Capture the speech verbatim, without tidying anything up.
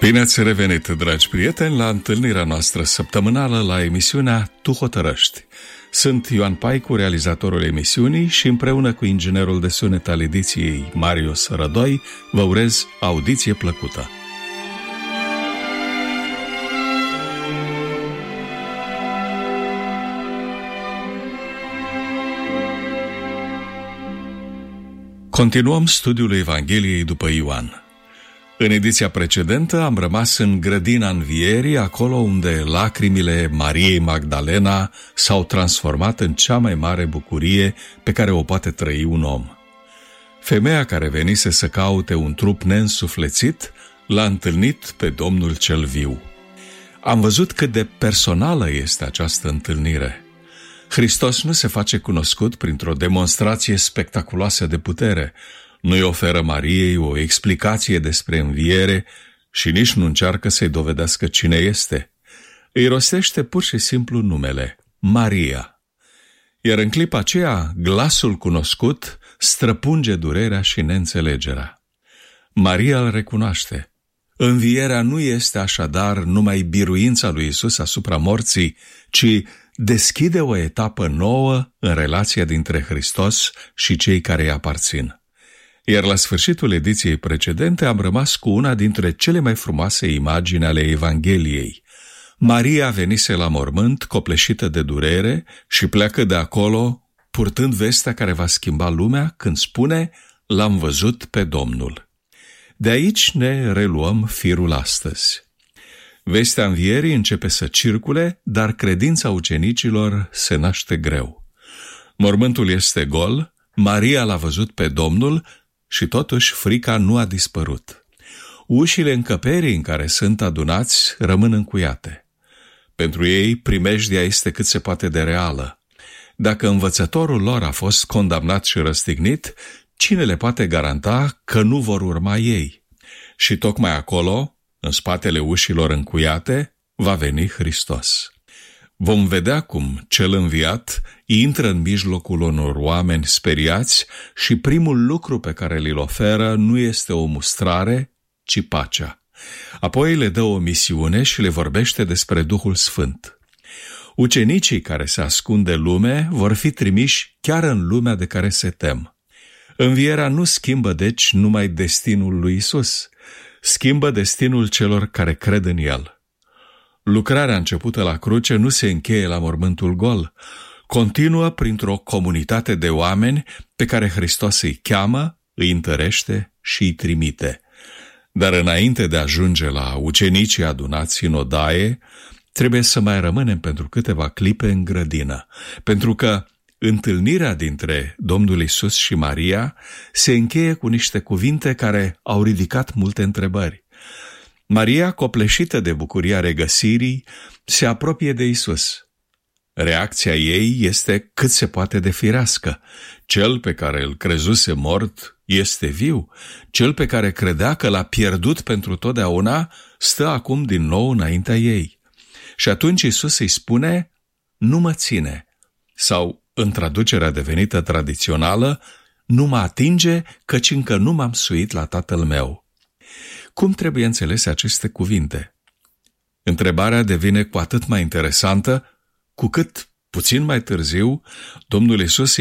Bine ați revenit, dragi prieteni, la întâlnirea noastră săptămânală la emisiunea Tu hotărăști. Sunt Ioan Paicu, realizatorul emisiunii, și împreună cu inginerul de sunet al ediției Marius Rădoi vă urez audiție plăcută. Continuăm studiul Evangheliei după Ioan. În ediția precedentă am rămas în grădina învierii, acolo unde lacrimile Mariei Magdalena s-au transformat în cea mai mare bucurie pe care o poate trăi un om. Femeia care venise să caute un trup neînsuflețit l-a întâlnit pe Domnul cel viu. Am văzut cât de personală este această întâlnire. Hristos nu se face cunoscut printr-o demonstrație spectaculoasă de putere, nu-i oferă Mariei o explicație despre înviere și nici nu încearcă să-i dovedească cine este. Îi rostește pur și simplu numele, Maria. Iar în clipa aceea, glasul cunoscut străpunge durerea și neînțelegerea. Maria îl recunoaște. Învierea nu este așadar numai biruința lui Isus asupra morții, ci deschide o etapă nouă în relația dintre Hristos și cei care îi aparțin. Iar la sfârșitul ediției precedente am rămas cu una dintre cele mai frumoase imagini ale Evangheliei. Maria venise la mormânt copleșită de durere și pleacă de acolo purtând vestea care va schimba lumea când spune: L-am văzut pe Domnul. De aici ne reluăm firul astăzi. Vestea învierii începe să circule, dar credința ucenicilor se naște greu. Mormântul este gol, Maria l-a văzut pe Domnul și totuși frica nu a dispărut. Ușile încăperii în care sunt adunați rămân încuiate. Pentru ei, primejdia este cât se poate de reală. Dacă învățătorul lor a fost condamnat și răstignit, cine le poate garanta că nu vor urma ei? Și tocmai acolo, în spatele ușilor încuiate, va veni Hristos. Vom vedea cum cel înviat intră în mijlocul unor oameni speriați și primul lucru pe care li-l oferă nu este o mustrare, ci pacea. Apoi le dă o misiune și le vorbește despre Duhul Sfânt. Ucenicii care se ascund de lume vor fi trimiși chiar în lumea de care se tem. Învierea nu schimbă deci numai destinul lui Isus, schimbă destinul celor care cred în El. Lucrarea începută la cruce nu se încheie la mormântul gol, continuă printr-o comunitate de oameni pe care Hristos îi cheamă, îi întărește și îi trimite. Dar înainte de a ajunge la ucenicii adunați în odaie, trebuie să mai rămânem pentru câteva clipe în grădină, pentru că întâlnirea dintre Domnul Iisus și Maria se încheie cu niște cuvinte care au ridicat multe întrebări. Maria, copleșită de bucuria regăsirii, se apropie de Isus. Reacția ei este cât se poate de firească. Cel pe care îl crezuse mort este viu. Cel pe care credea că l-a pierdut pentru totdeauna stă acum din nou înaintea ei. Și atunci Isus îi spune: nu mă ține. Sau, în traducerea devenită tradițională, nu mă atinge, căci încă nu m-am suit la Tatăl meu. Cum trebuie înțelese aceste cuvinte? Întrebarea devine cu atât mai interesantă cu cât, puțin mai târziu, Domnul Iisus